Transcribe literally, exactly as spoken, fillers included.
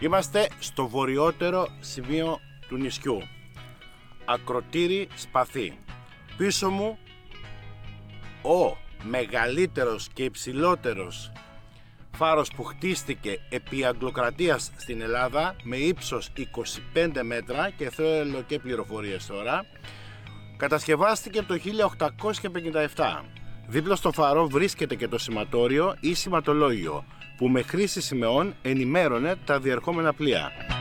Είμαστε στο βορειότερο σημείο του νησιού, Ακροτήρι Σπαθή. Πίσω μου ο μεγαλύτερος και υψηλότερος φάρος που χτίστηκε επί Αγγλοκρατίας στην Ελλάδα, με ύψος είκοσι πέντε μέτρα, και θέλω και πληροφορίες τώρα. Κατασκευάστηκε το χίλια οκτακόσια πενήντα επτά. Δίπλα στο φαρό βρίσκεται και το σηματόριο ή σηματολόγιο, που με χρήση σημεών ενημέρωνε τα διερχόμενα πλοία.